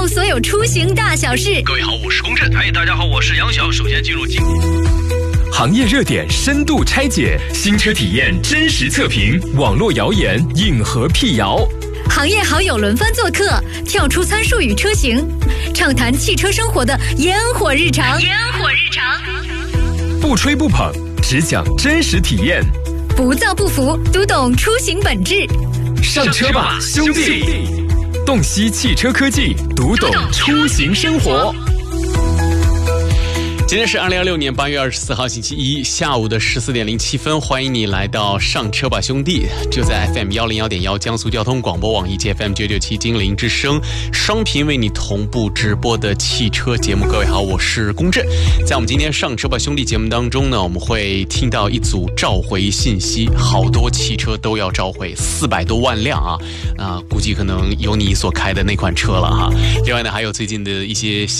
所有出行大小事。 各位好，我是龚震。大家好，我是杨晓。首先进入行业热点深度拆解，新车体验真实测评，网络谣言硬核辟谣。 行业好友轮番做客，跳出参数与车型，畅谈汽车生活的烟火日常。 不吹不捧，只讲真实体验。 不造不服，读懂出行本质。 上车吧，兄弟！洞悉汽车科技，读懂出行生活。 今天是2026年8月24号星期一下午的14点07分，欢迎你来到上车吧兄弟，就在 FM 101.1江苏交通广播网以及 FM 997金陵之声双频为你同步直播的汽车节目。各位好，我是龚震。在我们今天上车吧兄弟节目当中呢，我们会听到一组召回信息，好多汽车都要召回，400多万辆啊，估计可能有你所开的那款车了哈。另外呢，还有最近的一些